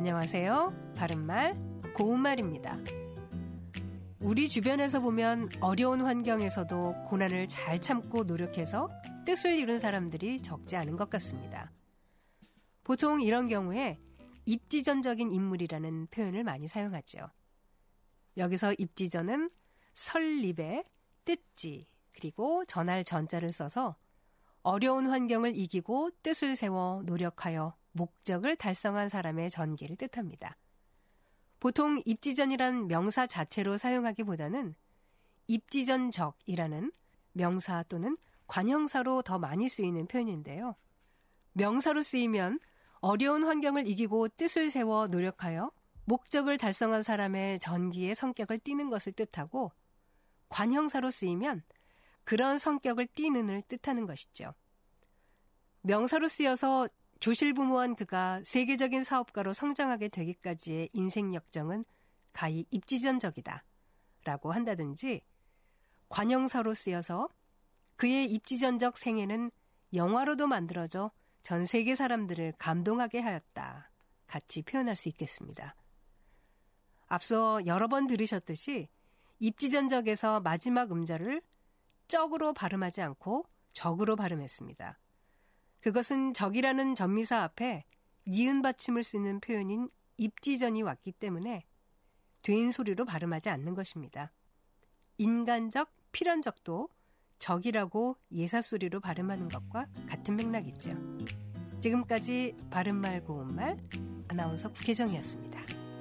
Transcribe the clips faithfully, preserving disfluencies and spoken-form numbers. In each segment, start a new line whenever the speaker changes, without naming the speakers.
안녕하세요. 바른말, 고운말입니다. 우리 주변에서 보면 어려운 환경에서도 고난을 잘 참고 노력해서 뜻을 이룬 사람들이 적지 않은 것 같습니다. 보통 이런 경우에 입지전적인 인물이라는 표현을 많이 사용하죠. 여기서 입지전은 설립에 뜻지 그리고 전할 전자를 써서 어려운 환경을 이기고 뜻을 세워 노력하여 목적을 달성한 사람의 전기를 뜻합니다. 보통 입지전이란 명사 자체로 사용하기보다는 입지전적이라는 명사 또는 관형사로 더 많이 쓰이는 표현인데요. 명사로 쓰이면 어려운 환경을 이기고 뜻을 세워 노력하여 목적을 달성한 사람의 전기의 성격을 띠는 것을 뜻하고, 관형사로 쓰이면 그런 성격을 띠는을 뜻하는 것이죠. 명사로 쓰여서 조실부모한 그가 세계적인 사업가로 성장하게 되기까지의 인생 역정은 가히 입지전적이다 라고 한다든지, 관형사로 쓰여서 그의 입지전적 생애는 영화로도 만들어져 전 세계 사람들을 감동하게 하였다 같이 표현할 수 있겠습니다. 앞서 여러 번 들으셨듯이 입지전적에서 마지막 음절을 쩍으로 발음하지 않고 적으로 발음했습니다. 그것은 적이라는 전미사 앞에 니은 받침을 쓰는 표현인 입지전이 왔기 때문에 된 소리로 발음하지 않는 것입니다. 인간적, 필연적도 적이라고 예사소리로 발음하는 것과 같은 맥락이죠. 지금까지 바른말 고운말 아나운서 국혜정이었습니다.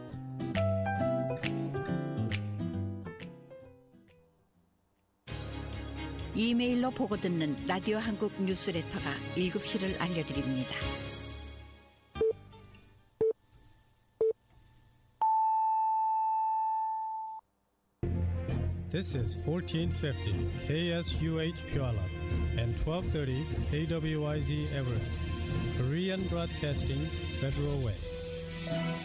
이메일로 보고 듣는 라디오 한국 뉴스레터가 일곱 시를 알려드립니다.
This is fourteen fifty K S U H Puyallup and twelve thirty K W I Z Everett, Korean Broadcasting Federal Way.